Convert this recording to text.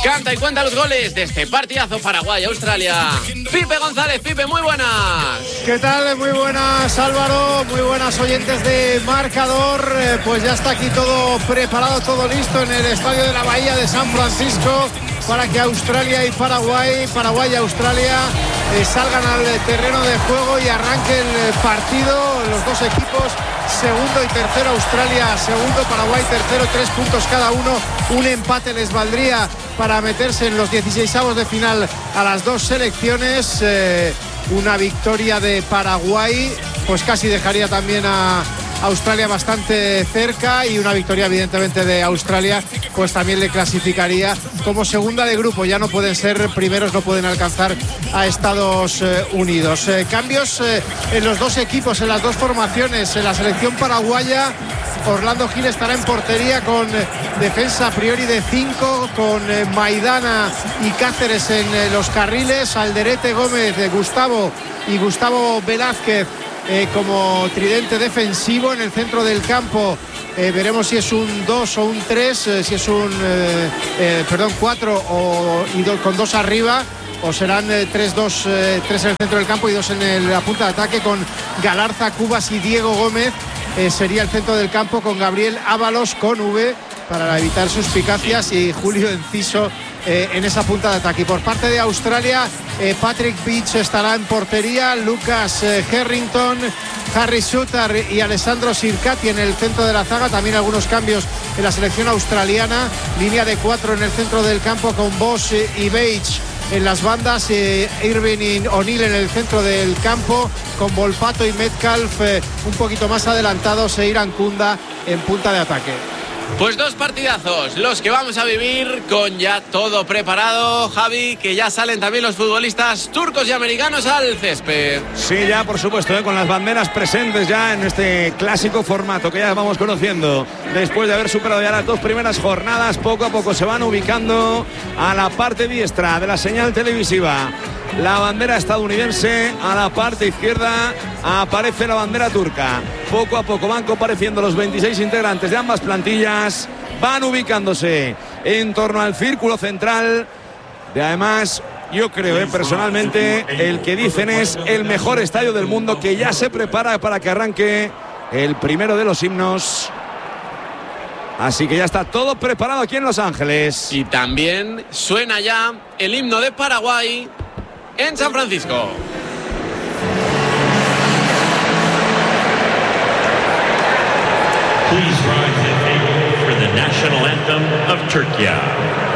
Canta y cuenta los goles de este partidazo Paraguay-Australia. Pipe González. Pipe, muy buenas. ¿Qué tal? Muy buenas, Álvaro. Muy buenas, oyentes de Marcador. Pues ya está aquí todo preparado, todo listo en el estadio de la Bahía de San Francisco para que Australia y Paraguay y Australia salgan al terreno de juego y arranque el partido. Los dos equipos, segundo y tercero Australia, segundo Paraguay, tercero, 3 puntos cada uno. Un empate les valdría para meterse en los 16avos de final a las dos selecciones. Una victoria de Paraguay pues casi dejaría también a Australia bastante cerca, y una victoria evidentemente de Australia pues también le clasificaría como segunda de grupo. Ya no pueden ser primeros, no pueden alcanzar a Estados Unidos. Cambios en los dos equipos, en las dos formaciones. En la selección paraguaya, Orlando Gil estará en portería con defensa a priori de 5, con Maidana y Cáceres en los carriles, Alderete, Gómez, Gustavo Velázquez como tridente defensivo. En el centro del campo veremos si es un 2 o un 3, si es un 4 con 2 arriba, o serán 3 en el centro del campo y 2 en la punta de ataque, con Galarza, Cubas y Diego Gómez. Sería el centro del campo con Gabriel Ábalos con V para evitar suspicacias, y Julio Enciso en esa punta de ataque. Y por parte de Australia, Patrick Beach estará en portería, Lucas Harrington, Harry Suter y Alessandro Sircati en el centro de la zaga. También algunos cambios en la selección australiana. Línea de 4 en el centro del campo con Bosch y Beach en las bandas, Irving y O'Neill en el centro del campo, con Volpato y Metcalf un poquito más adelantados, e Irán Kunda en punta de ataque. Pues dos partidazos los que vamos a vivir, con ya todo preparado, Javi, que ya salen también los futbolistas turcos y americanos al césped. Sí, ya por supuesto, con las banderas presentes ya en este clásico formato que ya vamos conociendo. Después de haber superado ya las dos primeras jornadas, poco a poco se van ubicando a la parte diestra de la señal televisiva la bandera estadounidense, a la parte izquierda aparece la bandera turca. Poco a poco van compareciendo los 26 integrantes de ambas plantillas, van ubicándose en torno al círculo central de, además, yo creo personalmente, el que dicen es el mejor estadio del mundo, que ya se prepara para que arranque el primero de los himnos. Así que ya está todo preparado aquí en Los Ángeles. Y también suena ya el himno de Paraguay en San Francisco. Please rise and table for the national anthem of Turkey.